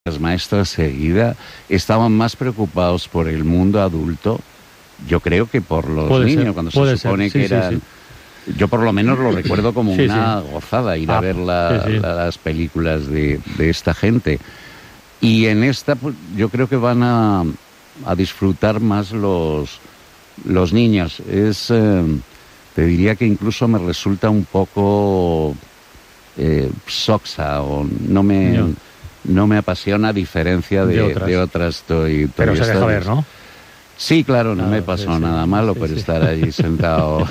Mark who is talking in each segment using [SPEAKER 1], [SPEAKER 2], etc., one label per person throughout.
[SPEAKER 1] maestras seguida estaban más preocupados por el mundo adulto, yo creo, que por los niños, cuando se supone que eran... Sí. Yo por lo menos lo recuerdo como una gozada ir a ver las películas de esta gente. Y en esta, pues, yo creo que van a disfrutar más los niños. Te diría que incluso me resulta un poco soxa, o no me apasiona, a diferencia de otras.
[SPEAKER 2] Pero se deja ver, ¿no?
[SPEAKER 1] Sí, claro, no me pasó nada malo por estar allí sentado.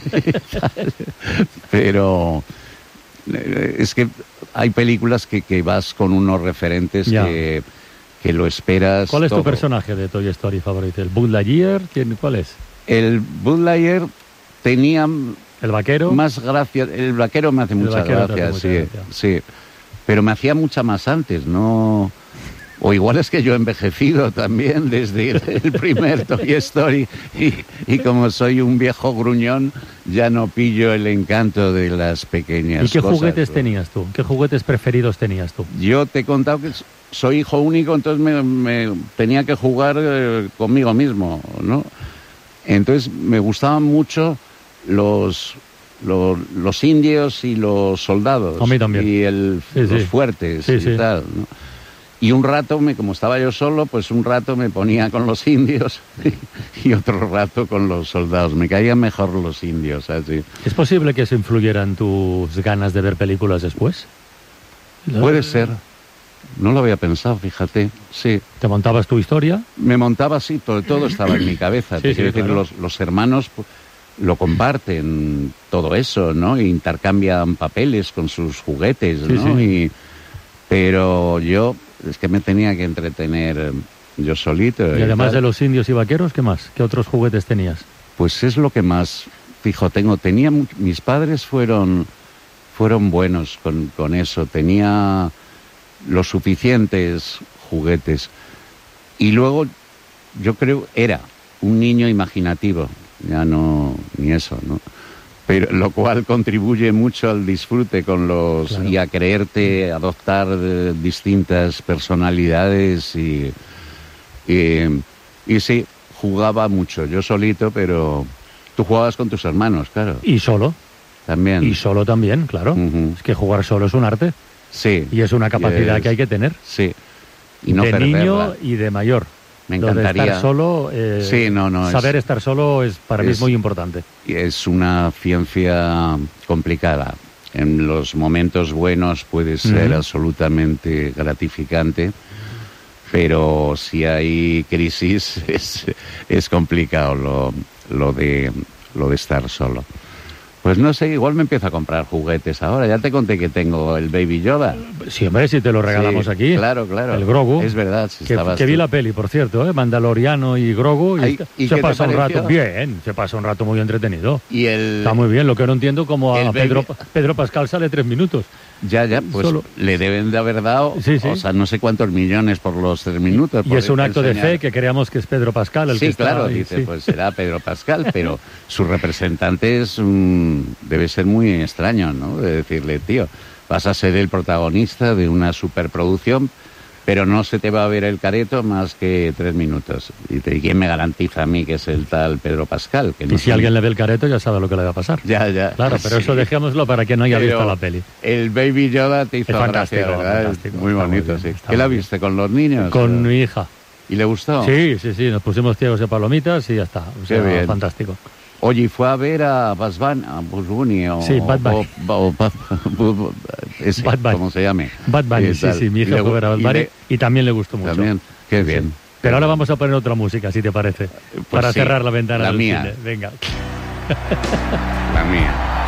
[SPEAKER 1] Pero es que hay películas que vas con unos referentes que lo esperas.
[SPEAKER 2] ¿Cuál es tu personaje de Toy Story favorito? ¿El Buzz Lightyear? ¿Cuál es?
[SPEAKER 1] El Buzz Lightyear tenía...
[SPEAKER 2] ¿El vaquero?
[SPEAKER 1] Más gracia. El vaquero me hace mucha gracia, sí. Pero me hacía mucha más antes, ¿no? O igual es que yo he envejecido también desde el primer Toy Story y como soy un viejo gruñón, ya no pillo el encanto de las pequeñas cosas.
[SPEAKER 2] ¿Y qué juguetes tenías tú? ¿Qué juguetes preferidos tenías tú?
[SPEAKER 1] Yo te he contado que soy hijo único, entonces me tenía que jugar conmigo mismo, ¿no? Entonces me gustaban mucho los indios y los soldados.
[SPEAKER 2] A mí también.
[SPEAKER 1] Y los fuertes y tal, ¿no? Y un rato, como estaba yo solo, pues un rato me ponía con los indios y otro rato con los soldados. Me caían mejor los indios, así.
[SPEAKER 2] ¿Es posible que eso influyera en tus ganas de ver películas después?
[SPEAKER 1] Puede ser. No lo había pensado, fíjate. Sí.
[SPEAKER 2] ¿Te montabas tu historia?
[SPEAKER 1] Me montaba, sí, todo estaba en mi cabeza. Quiero decir, claro. Los hermanos lo comparten, todo eso, ¿no? E intercambian papeles con sus juguetes, ¿no? Sí. Pero yo... Es que me tenía que entretener yo solito.
[SPEAKER 2] Y además de los indios y vaqueros, ¿qué más? ¿Qué otros juguetes tenías?
[SPEAKER 1] Pues es lo que más fijo tengo. Mis padres fueron buenos con eso. Tenía los suficientes juguetes. Y luego, yo creo, era un niño imaginativo. Ya no, ni eso, ¿no? Pero lo cual contribuye mucho al disfrute con los... Claro. Y a creerte, adoptar distintas personalidades y sí, jugaba mucho, yo solito, pero tú jugabas con tus hermanos, claro.
[SPEAKER 2] ¿Y solo?
[SPEAKER 1] También.
[SPEAKER 2] Y solo también, claro. Uh-huh. Es que jugar solo es un arte.
[SPEAKER 1] Sí.
[SPEAKER 2] Y es una capacidad que hay que tener.
[SPEAKER 1] Sí. Y no
[SPEAKER 2] de
[SPEAKER 1] perderla.
[SPEAKER 2] Niño y de mayor.
[SPEAKER 1] Me encantaría.
[SPEAKER 2] Estar solo, saber estar solo para mí es muy importante.
[SPEAKER 1] Es una ciencia complicada. En los momentos buenos puede ser absolutamente gratificante, pero si hay crisis es complicado lo de estar solo. Pues no sé, igual me empiezo a comprar juguetes ahora. Ya te conté que tengo el Baby Yoda.
[SPEAKER 2] Sí, hombre, si te lo regalamos aquí.
[SPEAKER 1] Claro.
[SPEAKER 2] El Grogu.
[SPEAKER 1] Es verdad.
[SPEAKER 2] Que vi la peli, por cierto, Mandaloriano y Grogu. Y se pasa un rato bien, se pasa un rato muy entretenido. Está muy bien, lo que no entiendo, como a Pedro Pascal sale 3 minutos.
[SPEAKER 1] Ya, pues solo. Le deben de haber dado, o sea, no sé cuántos millones por los 3 minutos.
[SPEAKER 2] Y es un acto de fe que creamos que es Pedro Pascal el que está.
[SPEAKER 1] Sí, claro, dice, pues será Pedro Pascal, pero su representante debe ser muy extraño, ¿no? De decirle, tío, vas a ser el protagonista de una superproducción, pero no se te va a ver el careto más que 3 minutos. Y ¿quién me garantiza a mí que es el tal Pedro Pascal? Que no
[SPEAKER 2] si alguien le ve el careto ya sabe lo que le va a pasar.
[SPEAKER 1] Ya.
[SPEAKER 2] Claro, pero eso dejémoslo para quien no haya visto la peli.
[SPEAKER 1] El Baby Yoda te hizo
[SPEAKER 2] gracia,
[SPEAKER 1] ¿verdad?
[SPEAKER 2] Fantástico,
[SPEAKER 1] muy bonito, sí. ¿Qué la viste, con los niños?
[SPEAKER 2] Con mi hija.
[SPEAKER 1] ¿Y le gustó?
[SPEAKER 2] Sí, nos pusimos ciegos de palomitas y ya está.
[SPEAKER 1] Qué bien.
[SPEAKER 2] Fantástico.
[SPEAKER 1] Oye, ¿fue a ver a Bugs Bunny o...
[SPEAKER 2] Sí, Bad Bunny.
[SPEAKER 1] ¿Cómo se llame?
[SPEAKER 2] Bad Bunny, sí, mi hija fue a ver a Bad Bunny y también le gustó mucho.
[SPEAKER 1] También, qué bien.
[SPEAKER 2] Sí. Pero ahora vamos a poner otra música, si te parece,
[SPEAKER 1] pues
[SPEAKER 2] para cerrar la ventana
[SPEAKER 1] la
[SPEAKER 2] del
[SPEAKER 1] mía.
[SPEAKER 2] cine. Venga.
[SPEAKER 1] La mía.